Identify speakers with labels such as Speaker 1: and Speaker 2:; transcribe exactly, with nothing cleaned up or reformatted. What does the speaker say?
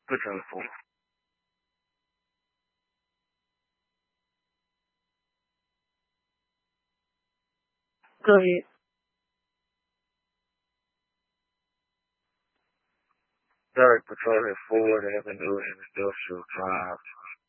Speaker 1: Put you on the phone.
Speaker 2: Go ahead.
Speaker 1: Derek Petroleum Ford Avenue and Industrial Drive.